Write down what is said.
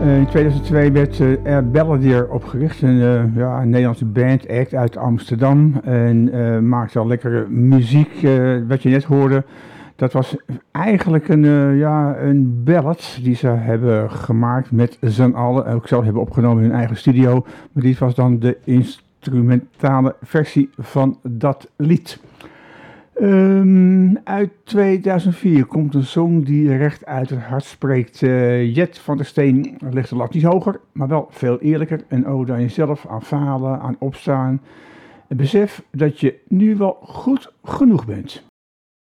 In 2002 werd Air Balladeer opgericht, een Nederlandse bandact uit Amsterdam. En maakte al lekkere muziek, wat je net hoorde. Dat was eigenlijk een ballad die ze hebben gemaakt met z'n allen. Ook zelf hebben opgenomen in hun eigen studio. Maar dit was dan de instrumentale versie van dat lied. Uit 2004 komt een song die recht uit het hart spreekt. Jet van der Steen legt de lat niet hoger, maar wel veel eerlijker. Een ode aan jezelf, aan falen, aan opstaan. En besef dat je nu wel goed genoeg bent.